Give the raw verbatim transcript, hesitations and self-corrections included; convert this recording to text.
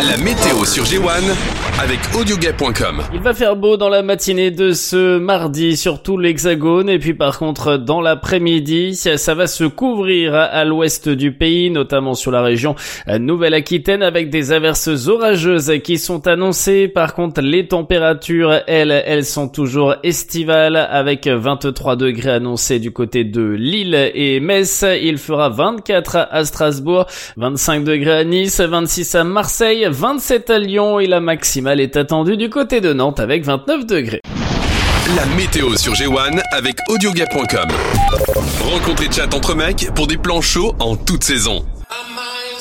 La météo sur G un avec audioguet point com. Il va faire beau dans la matinée de ce mardi sur tout l'Hexagone et puis par contre dans l'après-midi, ça va se couvrir à l'ouest du pays, notamment sur la région Nouvelle-Aquitaine avec des averses orageuses qui sont annoncées. Par contre, les températures, elles, elles sont toujours estivales avec vingt-trois degrés annoncés du côté de Lille et Metz. Il fera vingt-quatre à Strasbourg, vingt-cinq degrés à Nice, vingt-six à Marseille, vingt-sept à Lyon et la maximale est attendue du côté de Nantes avec vingt-neuf degrés. La météo sur G un avec audioguet point com. Rencontre et chat entre mecs pour des plans chauds en toute saison.